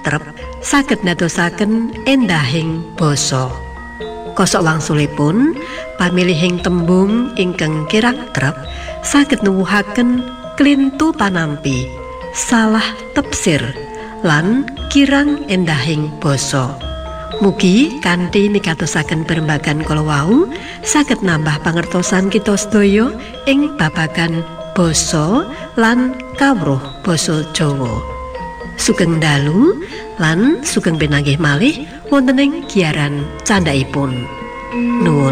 trep saged ndadosaken endahing basa. Kosok wangsulipun pamilihing tembung ingkang kirang trep saged nuwuhaken klintu panampi, salah tepsir lan kirang endahing basa. Mugi kanthi mikatosaken perembagan kala wau saged nambah pangertosan kita sedaya ing babagan basa lan kawruh basa Jawa. Sugeng dalu lan sugeng pinanggih malih wonten ing giaran candhaipun. Nuwun.